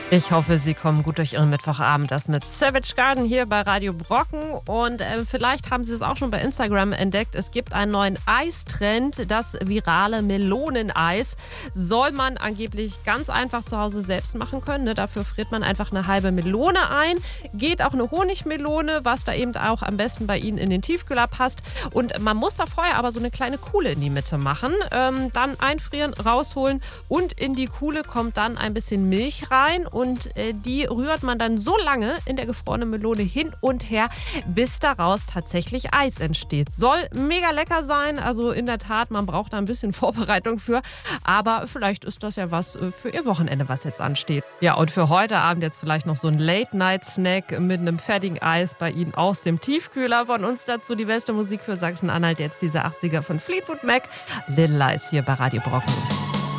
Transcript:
Ich hoffe, Sie kommen gut durch Ihren Mittwochabend. Das mit Savage Garden hier bei Radio Brocken. Und vielleicht haben Sie es auch schon bei Instagram entdeckt. Es gibt einen neuen Eistrend. Das virale Meloneneis soll man angeblich ganz einfach zu Hause selbst machen können. Ne? Dafür friert man einfach eine halbe Melone ein. Geht auch eine Honigmelone, was da eben auch am besten bei Ihnen in den Tiefkühler passt. Und man muss da vorher aber so eine kleine Kuhle in die Mitte machen. Dann einfrieren, rausholen und in die Kuhle kommt dann ein bisschen Milch rein. Und die rührt man dann so lange in der gefrorenen Melone hin und her, bis daraus tatsächlich Eis entsteht. Soll mega lecker sein, also in der Tat, man braucht da ein bisschen Vorbereitung für, aber vielleicht ist das ja was für Ihr Wochenende, was jetzt ansteht. Ja, und für heute Abend jetzt vielleicht noch so ein Late-Night-Snack mit einem fertigen Eis bei Ihnen aus dem Tiefkühler. Von uns dazu die beste Musik für Sachsen-Anhalt, jetzt diese 80er von Fleetwood Mac. Little Lies hier bei Radio Brocken.